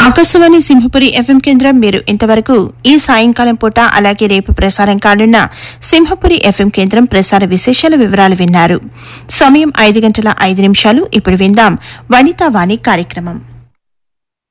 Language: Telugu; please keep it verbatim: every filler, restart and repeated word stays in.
ఆకాశవాణి సింహపురి ఎఫ్ఎం కేంద్రం. మీరు ఇంతవరకు ఈ సాయంకాలం పూట అలాగే రేపు ప్రసారం కానున్న సింహపురి ఎఫ్ఎం కేంద్రం ప్రసార విశేషాల వివరాలు విన్నారు. సమయం ఐదు గంటల ఐదు నిమిషాలు. ఇప్పుడు విందాం వనితా వాణి కార్యక్రమం.